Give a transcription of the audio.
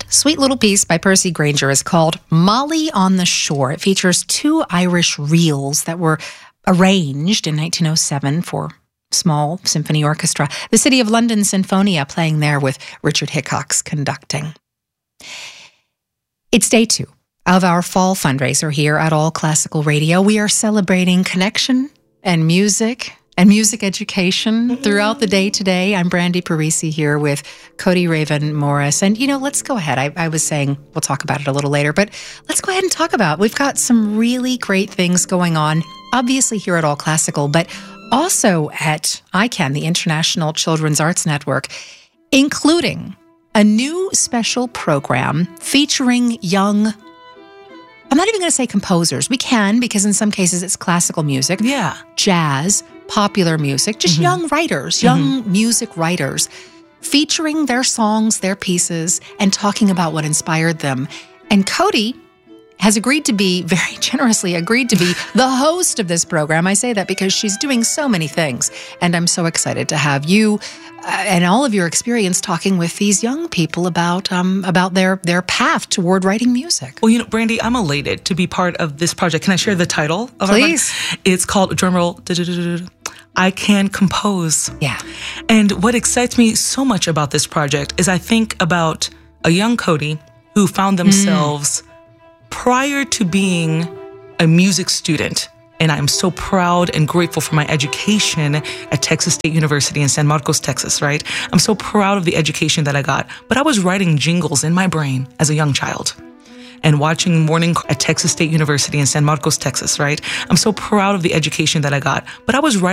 Sweet little piece by Percy Grainger is called Molly on the Shore. It features 2 Irish reels that were arranged in 1907 for small symphony orchestra. The City of London Sinfonia playing there with Richard Hickox conducting. It's day 2 of our fall fundraiser here at All Classical Radio. We are celebrating connection and music education throughout the day today. I'm Brandy Parisi here with Cody Raven Morris. And, let's go ahead. I was saying we'll talk about it a little later, but let's go ahead and talk about it. We've got some really great things going on, obviously here at All Classical, but also at ICANN, the International Children's Arts Network, including a new special program featuring young, I'm not even going to say composers. We can, because in some cases it's classical music, jazz, popular music, just young writers, young music writers, featuring their songs, their pieces, and talking about what inspired them. And Cody has very generously agreed to be the host of this program. I say that because she's doing so many things. And I'm so excited to have you and all of your experience talking with these young people about their path toward writing music. Well, Brandy, I'm elated to be part of this project. Can I share the title of Please. It's called, drumroll, I Can Compose. Yeah. And what excites me so much about this project is I think about a young Cody who found themselves prior to being a music student. And I'm so proud and grateful for my education at Texas State University in San Marcos, Texas, right? I'm so proud of the education that I got. But I was writing jingles in my brain as a young child and watching morning at Texas State University in San Marcos, Texas, right? I'm so proud of the education that I got. But I was writing